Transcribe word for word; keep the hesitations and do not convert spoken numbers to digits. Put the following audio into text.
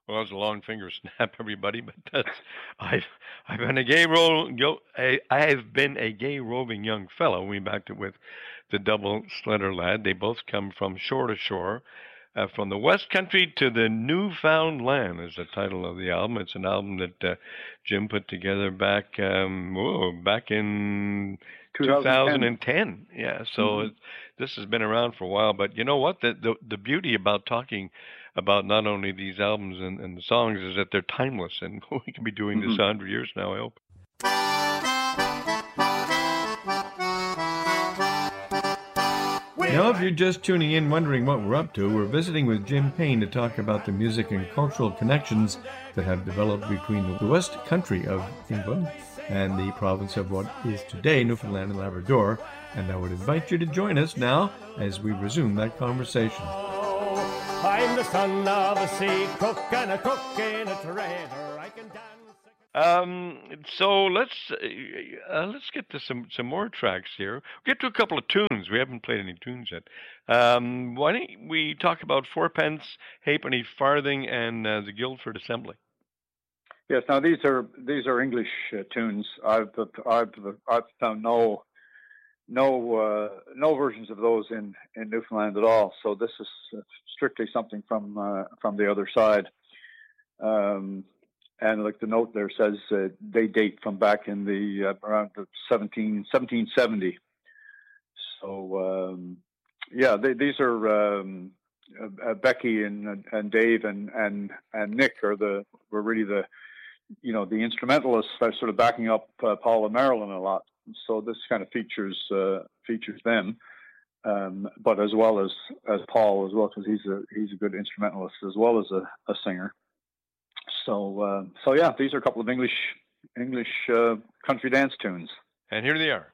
Well, that's a long finger snap, everybody. But that's I've I've been a gay ro- go, I, I've been a gay roving young fellow. We backed it with the Double Slender Lad. They both come from shore to shore, uh, from the West Country to the Newfound Land is the title of the album. It's an album that uh, Jim put together back um, whoa, back in twenty ten. two thousand ten. Yeah, so Mm-hmm. it, this has been around for a while. But you know what? The the, the beauty about talking about not only these albums and, and the songs is that they're timeless, and we can be doing this Mm-hmm. a hundred years now, I hope. Now, if you're just tuning in wondering what we're up to, we're visiting with Jim Payne to talk about the music and cultural connections that have developed between the West Country of England and the province of what is today Newfoundland and Labrador. And I would invite you to join us now as we resume that conversation. I'm the son of a sea cook and a cook in a trader. I can dance. Um, so let's uh, let's get to some some more tracks here. We'll get to a couple of tunes. We haven't played any tunes yet. Um, why don't we talk about Fourpence, Halfpenny Farthing, and uh, the Guildford Assembly? Yes. Now these are these are English uh, tunes. I've I've I've found no no uh, no versions of those in, in Newfoundland at all. So this is strictly something from uh, from the other side. Um, and like the note there says, uh, they date from back in the uh, around the seventeen, seventeen seventy. So um, yeah, they, these are um, uh, Becky and and Dave and and and Nick are the were really the you know the instrumentalists are sort of backing up uh, Paul and Marilyn a lot. So this kind of features uh, features them, um, but as well as, as Paul as well, because he's a he's a good instrumentalist as well as a, a singer. So uh, so yeah, these are a couple of English English uh, country dance tunes. And here they are.